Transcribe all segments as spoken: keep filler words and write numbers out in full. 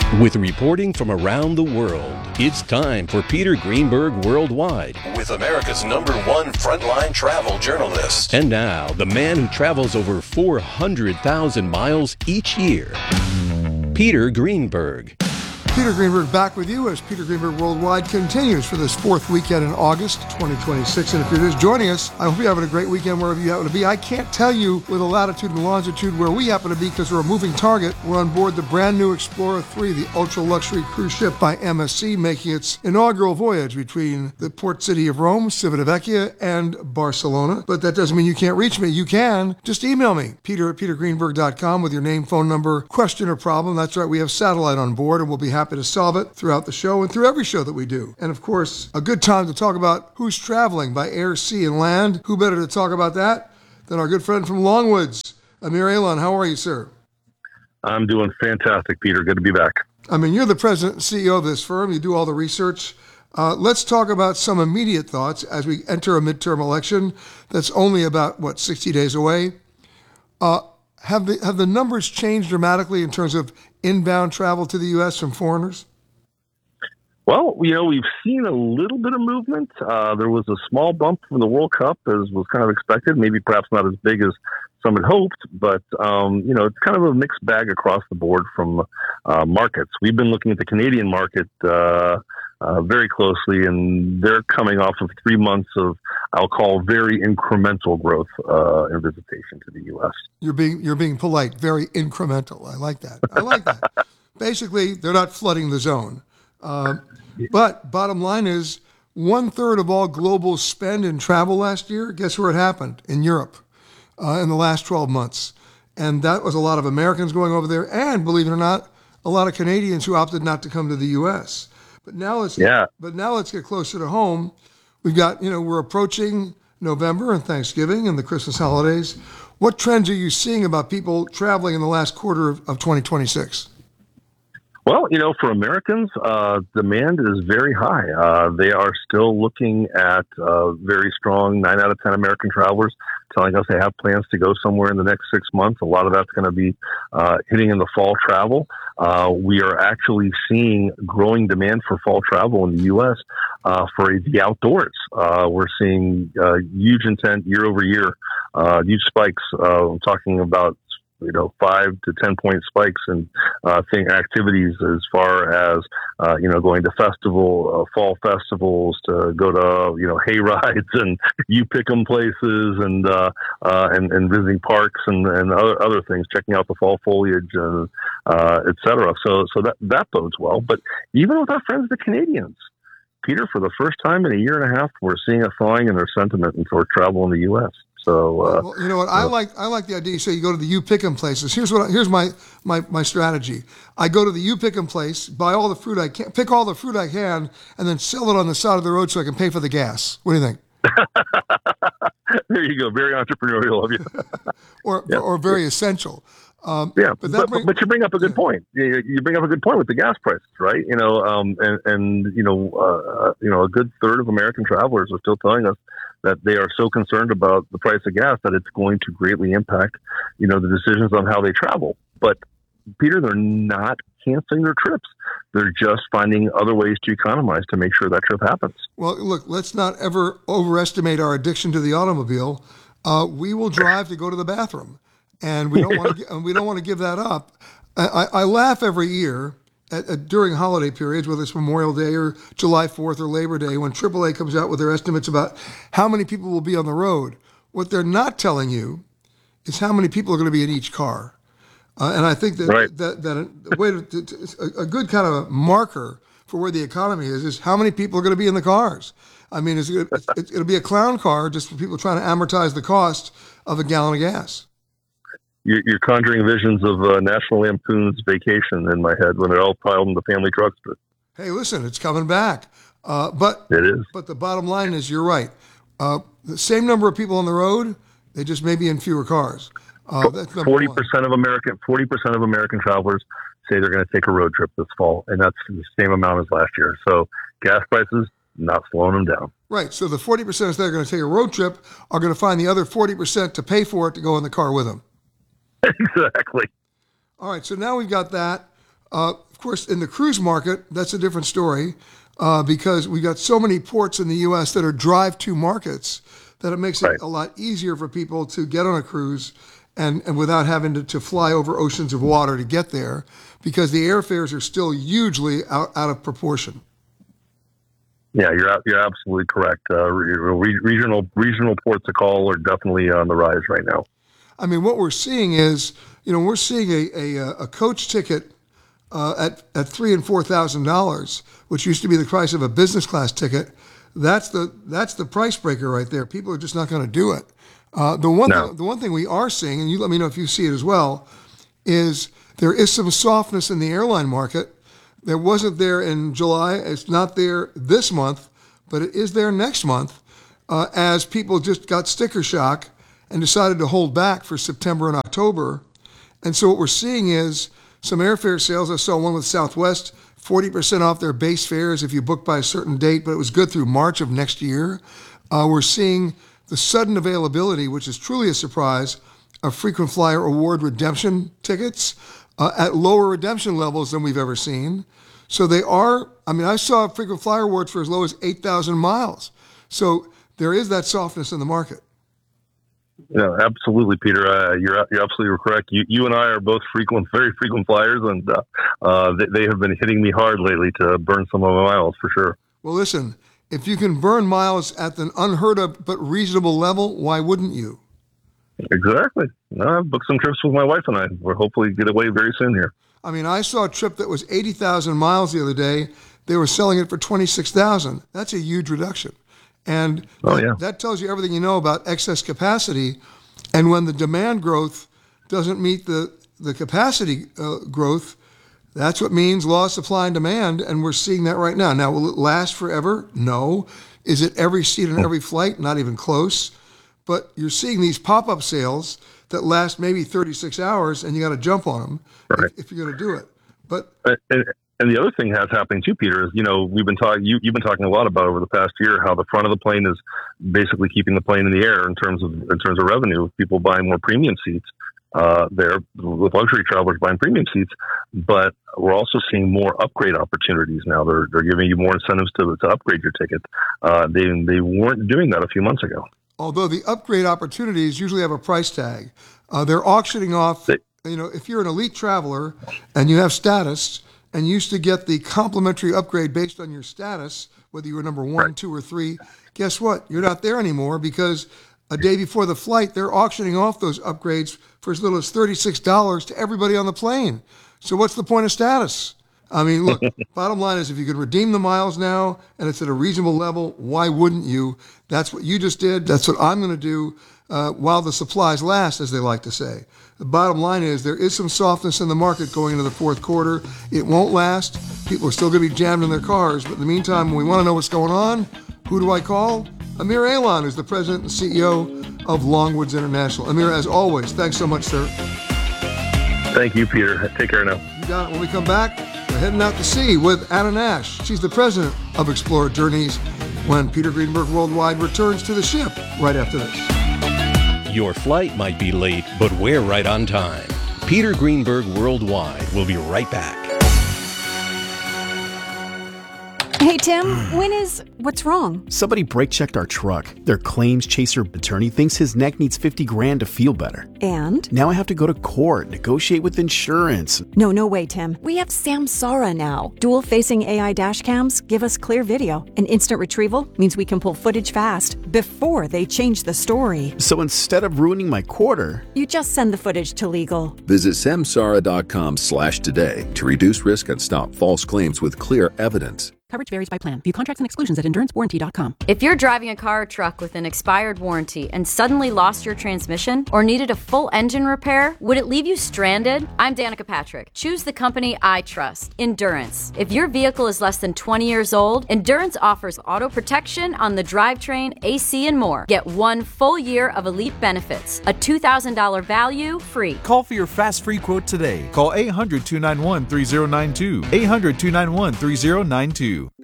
With reporting from around the world, it's time for Peter Greenberg Worldwide. With America's number one frontline travel journalist. And now, the man who travels over four hundred thousand miles each year, Peter Greenberg. Peter Greenberg back with you as Peter Greenberg Worldwide continues for this fourth weekend in August twenty twenty-six. And if you're just joining us, I hope you're having a great weekend wherever you happen to be. I can't tell you with a latitude and longitude where we happen to be because we're a moving target. We're on board the brand new Explorer three, the ultra-luxury cruise ship by M S C, making its inaugural voyage between the port city of Rome, Civitavecchia, and Barcelona. But that doesn't mean you can't reach me. You can. Just email me, peter at peter greenberg dot com, with your name, phone number, question, or problem. That's right, we have satellite on board, and we'll be happy to solve it throughout the show and through every show that we do. And of course, a good time to talk about who's traveling by air, sea, and land. Who better to talk about that than our good friend from Longwoods, Amir Alan. How are you, sir? I'm doing fantastic, Peter. Good to be back. I mean, you're the president and C E O of this firm. You do all the research. Uh, let's talk about some immediate thoughts as we enter a midterm election that's only about, what, sixty days away. Uh, have the have the numbers changed dramatically in terms of inbound travel to the U S from foreigners? Well, you know, we've seen a little bit of movement. Uh, there was a small bump from the World Cup, as was kind of expected, maybe perhaps not as big as some had hoped, but, um, you know, it's kind of a mixed bag across the board from uh, markets. We've been looking at the Canadian market uh, uh, very closely, and they're coming off of three months of, I'll call, very incremental growth uh, in visitation to the U S. You're being you're being polite, very incremental. I like that. I like that. Basically, they're not flooding the zone. Uh, but bottom line is, one third of all global spend in travel last year, guess where it happened? In Europe, uh, in the last twelve months. And that was a lot of Americans going over there, and believe it or not, a lot of Canadians who opted not to come to the U S. But now let's yeah. but now let's get closer to home. We've got, you know, we're approaching November and Thanksgiving and the Christmas holidays. What trends are you seeing about people traveling in the last quarter of, of twenty twenty-six? Well, you know, for Americans, uh, demand is very high. Uh, they are still looking at uh, very strong nine out of ten American travelers telling us they have plans to go somewhere in the next six months. A lot of that's going to be uh, hitting in the fall travel. Uh, we are actually seeing growing demand for fall travel in the U S uh, for the outdoors. Uh, we're seeing uh, huge intent year over year, uh, huge spikes. Uh, I'm talking about you know, five to ten point spikes in uh, thing activities as far as, uh, you know, going to festival, uh, fall festivals, to go to, you know, hay rides and you pick 'em places and, uh, uh, and, and visiting parks and, and other, other things, checking out the fall foliage and, uh, et cetera. So, so that, that bodes well. But even with our friends, the Canadians, Peter, for the first time in a year and a half, we're seeing a thawing in their sentiment toward travel in the U S. So, uh, well, you know what? I like I like the idea. You say you go to the you pick 'em places. Here's what I, here's my, my my strategy. I go to the you pick 'em place, buy all the fruit I can, pick all the fruit I can, and then sell it on the side of the road so I can pay for the gas. What do you think? There you go. Very entrepreneurial of you. or yeah. or very essential. Um, yeah, but, but, bring, but you bring up a good yeah. point. You, you bring up a good point with the gas prices, right? You know, um, and, and you know, uh, you know, a good third of American travelers are still telling us that they are so concerned about the price of gas that it's going to greatly impact, you know, the decisions on how they travel. But Peter, they're not canceling their trips. They're just finding other ways to economize to make sure that trip happens. Well, look, let's not ever overestimate our addiction to the automobile. Uh, we will drive to go to the bathroom, and we don't want to. We don't want to give that up. I, I, I laugh every year at, at, during holiday periods, whether it's Memorial Day or July fourth or Labor Day, when triple A comes out with their estimates about how many people will be on the road. What they're not telling you is how many people are going to be in each car. Uh, and I think that right. that, that a, a way to, to, to a, a good kind of a marker for where the economy is is how many people are going to be in the cars. I mean, it's, it, it, it'll be a clown car just for people trying to amortize the cost of a gallon of gas. You're, you're conjuring visions of uh, National Lampoon's Vacation in my head when they're all piled in the family truckster. Hey, listen, it's coming back. Uh, but it is. But the bottom line is, you're right. Uh, the same number of people on the road, they just may be in fewer cars. Uh, Forty percent of American forty percent of American travelers say they're going to take a road trip this fall, and that's the same amount as last year. So gas prices not slowing them down. Right. So the forty percent that are going to take a road trip are going to find the other forty percent to pay for it to go in the car with them. Exactly. All right. So now we've got that. Uh, of course, in the cruise market, that's a different story uh, because we got so many ports in the U S that are drive-to markets that it makes Right. it a lot easier for people to get on a cruise and, and without having to, to fly over oceans of water to get there because the airfares are still hugely out, out of proportion. Yeah, you're ab- you're absolutely correct. Uh, re- regional regional ports of call are definitely on the rise right now. I mean, what we're seeing is, you know, we're seeing a a, a coach ticket uh, at at three and four thousand dollars, which used to be the price of a business class ticket. That's the that's the price breaker right there. People are just not going to do it. Uh, the one No. thing, the one thing we are seeing, and you let me know if you see it as well, is there is some softness in the airline market. There wasn't there in July. It's not there this month, but it is there next month uh, as people just got sticker shock and decided to hold back for September and October. And so what we're seeing is some airfare sales. I saw one with Southwest, forty percent off their base fares if you book by a certain date, but it was good through March of next year. Uh, we're seeing the sudden availability, which is truly a surprise, of frequent flyer award redemption tickets uh, at lower redemption levels than we've ever seen. So they are, I mean, I saw frequent flyer awards for as low as eight thousand miles. So there is that softness in the market. Yeah, absolutely, Peter. Uh, you're you're absolutely correct. You you and I are both frequent, very frequent flyers, and uh, uh, they, they have been hitting me hard lately to burn some of my miles for sure. Well, listen, if you can burn miles at an unheard of but reasonable level, why wouldn't you? Exactly. No, I've booked some trips with my wife and I. We'll hopefully get away very soon here. I mean, I saw a trip that was eighty thousand miles the other day. They were selling it for twenty-six thousand. That's a huge reduction. And Oh, that, yeah. that tells you everything you know about excess capacity. And when the demand growth doesn't meet the, the capacity uh, growth, that's what means law of supply and demand. And we're seeing that right now. Now, will it last forever? No. Is it every seat on every flight? Not even close. But you're seeing these pop-up sales that last maybe thirty-six hours, and you got to jump on them Right. if, if you're going to do it. But And, and the other thing that's happening too, Peter, is, you know, we've been talking, you, you've been talking a lot about over the past year how the front of the plane is basically keeping the plane in the air in terms of in terms of revenue. People buying more premium seats uh, there, with luxury travelers buying premium seats. But we're also seeing more upgrade opportunities now. They're they're giving you more incentives to to upgrade your ticket. Uh, they they weren't doing that a few months ago. although the upgrade opportunities usually have a price tag, uh, they're auctioning off, They- you know, if you're an elite traveler and you have status and you used to get the complimentary upgrade based on your status, whether you were number one, Right. two, or three, guess what? You're not there anymore because a day before the flight, they're auctioning off those upgrades for as little as thirty-six dollars to everybody on the plane. So what's the point of status? I mean, look, bottom line is if you can redeem the miles now and it's at a reasonable level, why wouldn't you? That's what you just did. That's what I'm going to do uh, while the supplies last, as they like to say. The bottom line is there is some softness in the market going into the fourth quarter. It won't last. People are still going to be jammed in their cars. But in the meantime, when we want to know what's going on, who do I call? Amir Ailon is the president and C E O of Longwoods International. Amir, as always, thanks so much, sir. Thank you, Peter. Take care now. You got it. When we come back, we're heading out to sea with Anna Nash. She's the president of Explorer Journeys when Peter Greenberg Worldwide returns to the ship right after this. Your flight might be late, but we're right on time. Peter Greenberg Worldwide will be right back. Hey, Tim, when is... What's wrong? Somebody brake checked our truck. Their claims chaser attorney thinks his neck needs fifty grand to feel better. And? Now I have to go to court, negotiate with insurance. No, no way, Tim. We have Samsara now. Dual-facing A I dash cams give us clear video. And instant retrieval means we can pull footage fast before they change the story. So instead of ruining my quarter, You just send the footage to legal. Visit samsara.com slash today to reduce risk and stop false claims with clear evidence. Coverage varies by plan. View contracts and exclusions at endurance warranty dot com. If you're driving a car or truck with an expired warranty and suddenly lost your transmission or needed a full engine repair, would it leave you stranded? I'm Danica Patrick. Choose the company I trust, Endurance. If your vehicle is less than twenty years old, Endurance offers auto protection on the drivetrain, A C, and more. Get one full year of elite benefits, a two thousand dollars value free. Call for your fast free quote today. Call eight hundred, two nine one, three zero nine two. eight hundred, two nine one, three zero nine two.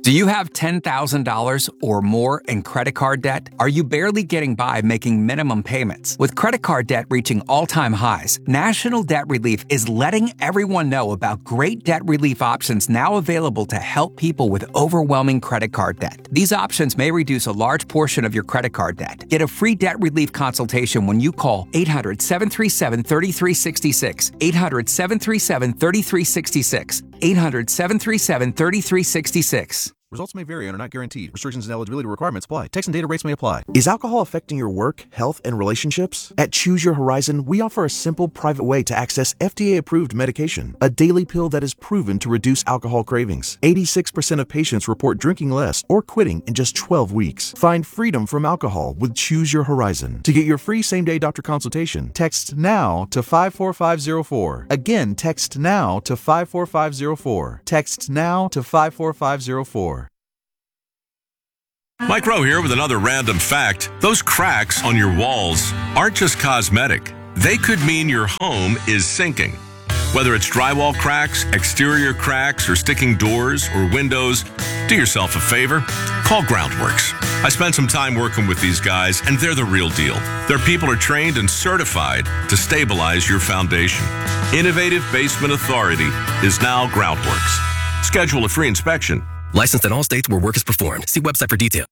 Do you have ten thousand dollars or more in credit card debt? Are you barely getting by making minimum payments? With credit card debt reaching all-time highs, National Debt Relief is letting everyone know about great debt relief options now available to help people with overwhelming credit card debt. These options may reduce a large portion of your credit card debt. Get a free debt relief consultation when you call eight hundred, seven three seven, three three six six, eight hundred, seven three seven, three three six six, eight hundred, seven three seven, three three six six. Results may vary and are not guaranteed. Restrictions and eligibility requirements apply. Text and data rates may apply. Is alcohol affecting your work, health, and relationships? At Choose Your Horizon, we offer a simple, private way to access F D A-approved medication, a daily pill that is proven to reduce alcohol cravings. eighty-six percent of patients report drinking less or quitting in just twelve weeks. Find freedom from alcohol with Choose Your Horizon. To get your free same-day doctor consultation, text NOW to five four five zero four. Again, text NOW to five four five zero four. Text NOW to five four five zero four. Mike Rowe here with another random fact. Those cracks on your walls aren't just cosmetic. They could mean your home is sinking. Whether it's drywall cracks, exterior cracks, or sticking doors or windows, do yourself a favor. Call Groundworks. I spent some time working with these guys, and they're the real deal. Their people are trained and certified to stabilize your foundation. Innovative Basement Authority is now Groundworks. Schedule a free inspection. Licensed in all states where work is performed. See website for details.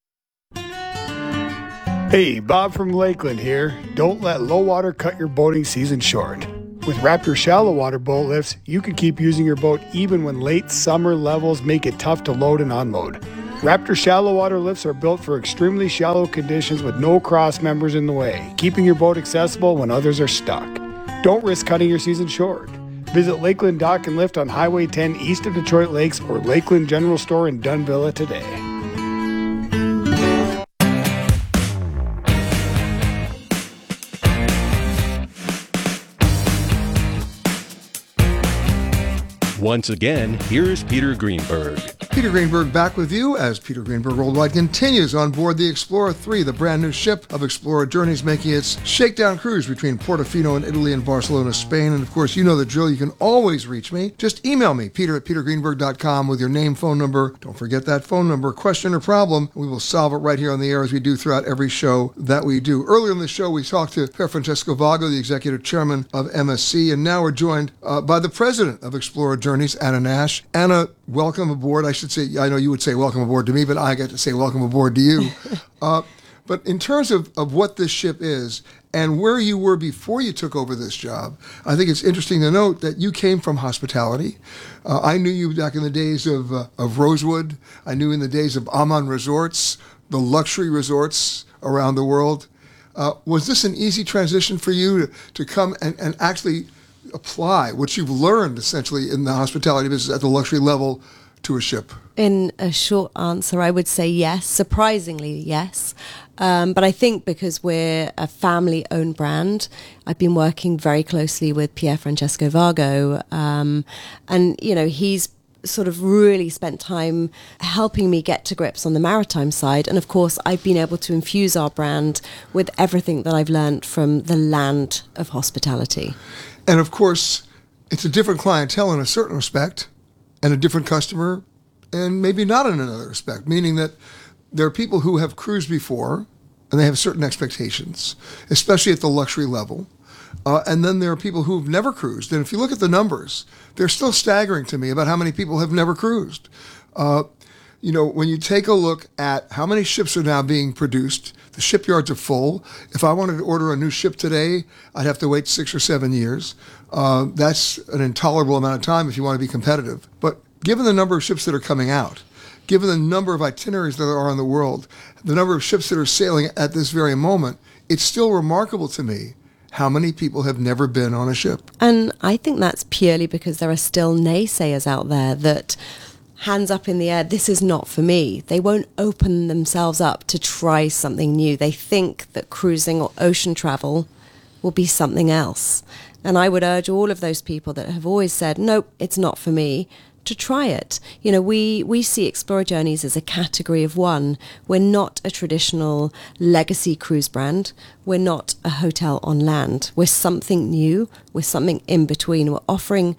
Hey, Bob from Lakeland here. Don't let low water cut your boating season short. With Raptor shallow water boat lifts, you can keep using your boat even when late summer levels make it tough to load and unload. Raptor shallow water lifts are built for extremely shallow conditions with no cross members in the way, keeping your boat accessible when others are stuck. Don't risk cutting your season short. Visit Lakeland Dock and Lift on Highway ten east of Detroit Lakes or Lakeland General Store in Dunvilla today. Once again, here's Peter Greenberg. Peter Greenberg back with you as Peter Greenberg Worldwide continues on board the Explorer three, the brand new ship of Explorer Journeys, making its shakedown cruise between Portofino in Italy and Barcelona, Spain. And of course, you know the drill. You can always reach me. Just email me, peter at peter greenberg dot com, with your name, phone number. Don't forget that phone number, question or problem. We will solve it right here on the air as we do throughout every show that we do. Earlier in the show, we talked to Pier Francesco Vago, the executive chairman of M S C, and now we're joined uh, by the president of Explorer Journeys, Anna Nash. Anna, welcome aboard. I should say, I know you would say welcome aboard to me, but I get to say welcome aboard to you. uh, but in terms of, of what this ship is and where you were before you took over this job, I think it's interesting to note that you came from hospitality. Uh, I knew you back in the days of, uh, of Rosewood. I knew in the days of Aman Resorts, the luxury resorts around the world. Uh, was this an easy transition for you to, to come and, and actually apply what you've learned essentially in the hospitality business at the luxury level to a ship? In a short answer, I would say yes. Surprisingly, yes. Um, but I think because we're a family-owned brand, I've been working very closely with Pier Francesco Vago. Um, and, you know, he's sort of really spent time helping me get to grips on the maritime side. And of course, I've been able to infuse our brand with everything that I've learned from the land of hospitality. And of course, it's a different clientele in a certain respect, and a different customer, and maybe not in another respect, meaning that there are people who have cruised before, and they have certain expectations, especially at the luxury level. Uh, and then there are people who've never cruised. And if you look at the numbers, they're still staggering to me about how many people have never cruised. Uh, you know, when you take a look at how many ships are now being produced, the shipyards are full. If I wanted to order a new ship today, I'd have to wait six or seven years. Uh, that's an intolerable amount of time if you want to be competitive. But given the number of ships that are coming out, given the number of itineraries that there are in the world, the number of ships that are sailing at this very moment, it's still remarkable to me how many people have never been on a ship. And I think that's purely because there are still naysayers out there that, hands up in the air, this is not for me. They won't open themselves up to try something new. They think that cruising or ocean travel will be something else. And I would urge all of those people that have always said, nope, it's not for me, to try it. You know, we, we see Explorer Journeys as a category of one. We're not a traditional legacy cruise brand. We're not a hotel on land. We're something new. We're something in between. We're offering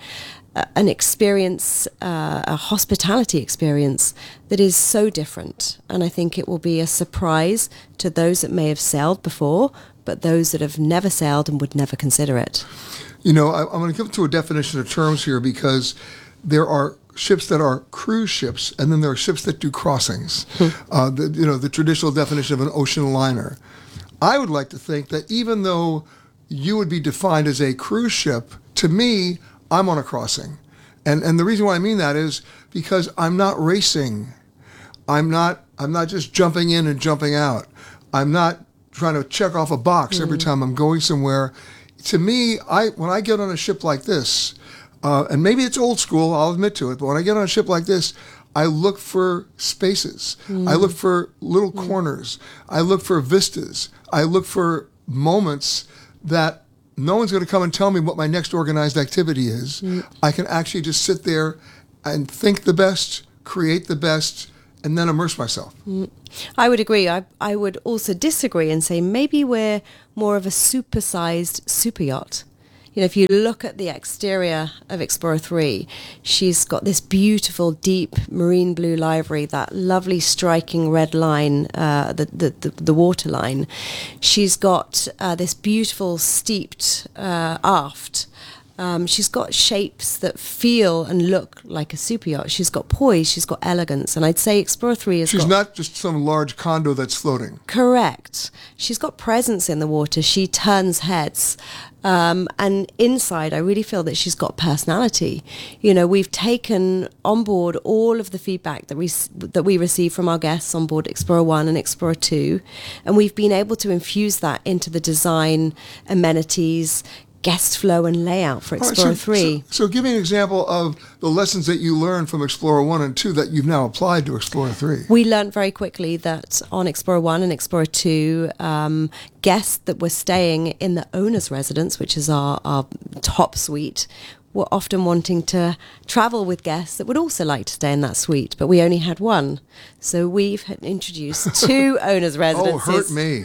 a, an experience, uh, a hospitality experience that is so different. And I think it will be a surprise to those that may have sailed before, but those that have never sailed and would never consider it. You know, I, I'm going to give it to a definition of terms here, because there are ships that are cruise ships, and then there are ships that do crossings. uh, the, you know, the traditional definition of an ocean liner. I would like to think that even though you would be defined as a cruise ship, to me, I'm on a crossing. And and the reason why I mean that is because I'm not racing. I'm not I'm not just jumping in and jumping out. I'm not trying to check off a box mm. every time I'm going somewhere. To me, I when I get on a ship like this, uh, and maybe it's old school, I'll admit to it, but when I get on a ship like this, I look for spaces. Mm. I look for little mm. corners. I look for vistas. I look for moments that no one's going to come and tell me what my next organized activity is. Mm. I can actually just sit there and think the best, create the best, and then immerse myself. Mm. I would agree. I I would also disagree and say maybe we're more of a supersized super yacht. You know, if you look at the exterior of Explorer three, she's got this beautiful, deep marine blue livery, that lovely striking red line, uh, the, the, the, the water line. She's got uh, this beautiful steeped uh, aft. Um, she's got shapes that feel and look like a super yacht. She's got poise, she's got elegance, and I'd say Explorer three has She's got... not just some large condo that's floating. Correct. She's got presence in the water. She turns heads. Um, and inside, I really feel that she's got personality. You know, we've taken on board all of the feedback that we that we receive from our guests on board Explorer one and Explorer two, and we've been able to infuse that into the design, amenities, guest flow and layout for Explorer right, so, three. So, so give me an example of the lessons that you learned from Explorer one and two that you've now applied to Explorer three. We learned very quickly that on Explorer one and Explorer two, um, guests that were staying in the owner's residence, which is our, our top suite, were often wanting to travel with guests that would also like to stay in that suite, but we only had one. So we've introduced two owners' residences. Oh, hurt me.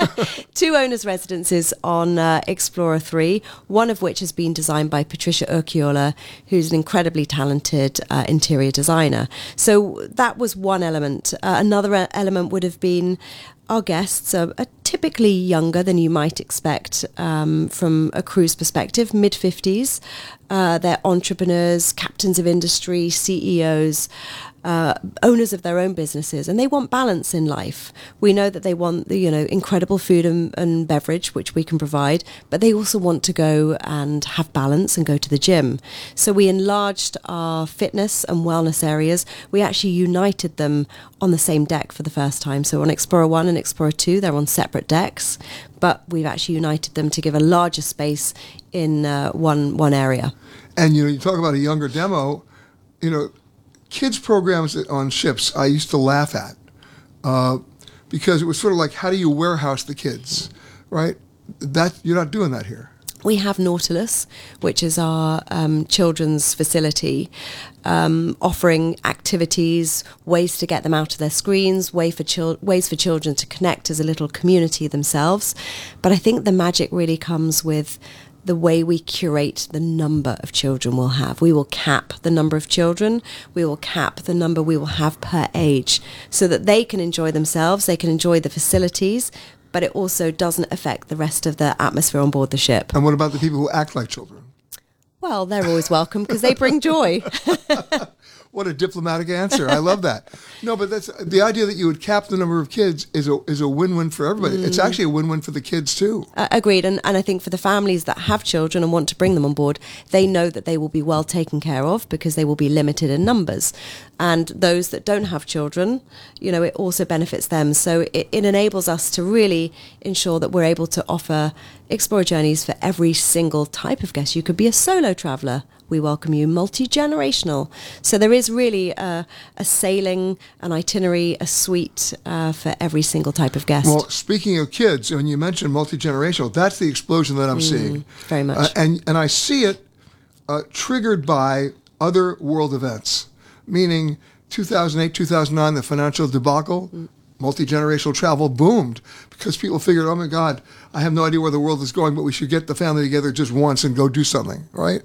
Two owners' residences on uh, Explorer three, one of which has been designed by Patricia Urquiola, who's an incredibly talented uh, interior designer. So that was one element. Uh, another element would have been our guests are, are typically younger than you might expect um, from a cruise perspective, mid-fifties. Uh, they're entrepreneurs, captains of industry, C E Os, uh, owners of their own businesses, and they want balance in life. We know that they want the, you know, incredible food and, and beverage, which we can provide, but they also want to go and have balance and go to the gym. So we enlarged our fitness and wellness areas. We actually united them on the same deck for the first time. So on Explorer one and Explorer two, they're on separate decks, but we've actually united them to give a larger space in uh, one one area. And, you know, you talk about a younger demo, you know, kids programs on ships I used to laugh at uh, because it was sort of like, how do you warehouse the kids, right? That you're not doing that here. We have Nautilus, which is our um, children's facility, um, offering activities, ways to get them out of their screens, way for chil- ways for children to connect as a little community themselves. But I think the magic really comes with the way we curate the number of children we'll have. We will cap the number of children. We will cap the number we will have per age so that they can enjoy themselves, they can enjoy the facilities, but it also doesn't affect the rest of the atmosphere on board the ship. And what about the people who act like children? Well, they're always welcome because they bring joy. What a diplomatic answer. I love that. No, but that's the idea that you would cap the number of kids is a is a win-win for everybody. Mm. It's actually a win-win for the kids too. Uh, agreed. And, and I think for the families that have children and want to bring them on board, they know that they will be well taken care of because they will be limited in numbers. And those that don't have children, you know, it also benefits them. So it, it enables us to really ensure that we're able to offer Explorer journeys for every single type of guest. You could be a solo traveller. We welcome you multi-generational. So there is really a, a sailing, an itinerary, a suite uh, for every single type of guest. Well, speaking of kids, when you mentioned multi-generational, that's the explosion that I'm mm, seeing. Very much. Uh, and, and I see it uh, triggered by other world events, meaning two thousand eight, two thousand nine, the financial debacle, mm. multi-generational travel boomed because people figured, oh my God, I have no idea where the world is going, but we should get the family together just once and go do something, right?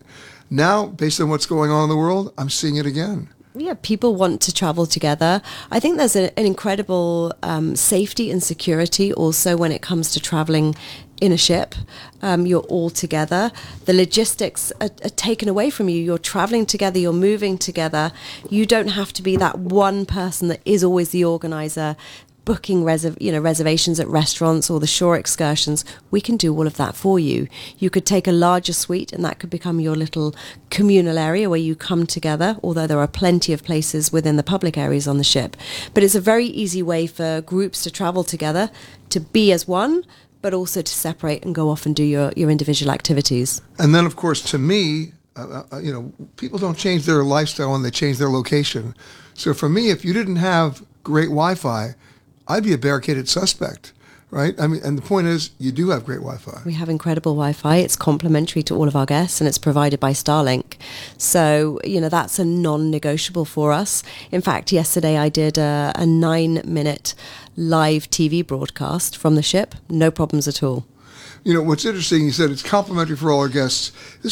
Now, based on what's going on in the world, I'm seeing it again. Yeah, people want to travel together. I think there's a, an incredible um, safety and security also when it comes to traveling in a ship. Um, you're all together. The logistics are, are taken away from you. You're traveling together, you're moving together. You don't have to be that one person that is always the organizer, booking reserv- you know, reservations at restaurants or the shore excursions. We can do all of that for you. You could take a larger suite and that could become your little communal area where you come together, although there are plenty of places within the public areas on the ship. But it's a very easy way for groups to travel together, to be as one, but also to separate and go off and do your, your individual activities. And then, of course, to me, uh, uh, you know, people don't change their lifestyle when they change their location. So for me, if you didn't have great Wi-Fi, I'd be a barricaded suspect, right? I mean, and the point is, you do have great Wi-Fi. We have incredible Wi-Fi. It's complimentary to all of our guests, and it's provided by Starlink. So, you know, that's a non-negotiable for us. In fact, yesterday I did a, a nine-minute live T V broadcast from the ship. No problems at all. You know, what's interesting, you said it's complimentary for all our guests. This